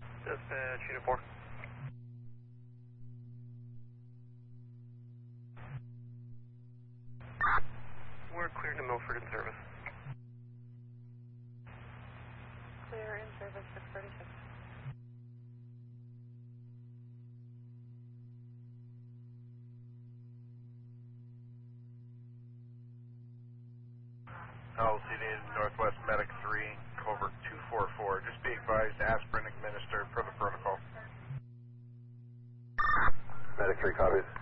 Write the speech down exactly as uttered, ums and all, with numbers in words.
Dispatch, Unit four. We're clear to Milford in service. Clear in service, six thirty-six. L C D Northwest Medic three, Covert two four four. Just be advised, aspirin administered per the protocol. Medic three copies.